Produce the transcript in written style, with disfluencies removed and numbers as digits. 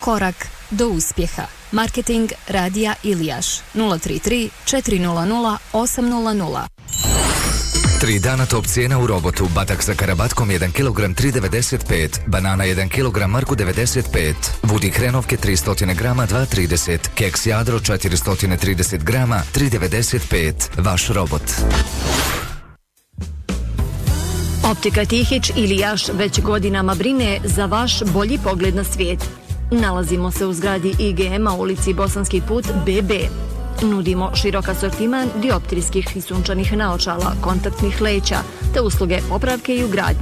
Korak do uspjeha. Marketing Radija Ilijaš 033 400 800. 3 dana top cijena u Robotu. Batak sa karabatkom 1 kg 3,95, banana 1 kg Marku 95, vudi hrenovke 300 g 2,30, keks Jadro 430 g 3,95. Vaš Robot. Optika Tihić Ilijaš već godinama brine za vaš bolji pogled na svijet. Nalazimo se u zgradi IGM-a u ulici Bosanski put BB. Nudimo širok asortiman dioptrijskih i sunčanih naočala, kontaktnih leća, te usluge popravke i ugradnje.